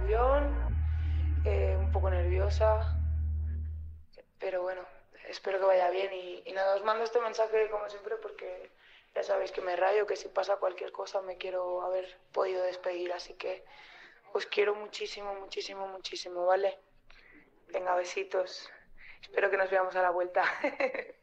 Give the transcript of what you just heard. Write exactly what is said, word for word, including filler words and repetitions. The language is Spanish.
avión, eh, un poco nerviosa, pero bueno, espero que vaya bien. Y, y nada, os mando este mensaje como siempre porque ya sabéis que me rayo, que si pasa cualquier cosa me quiero haber podido despedir, así que os quiero muchísimo, muchísimo, muchísimo, ¿vale? Venga, besitos. Espero que nos veamos a la vuelta.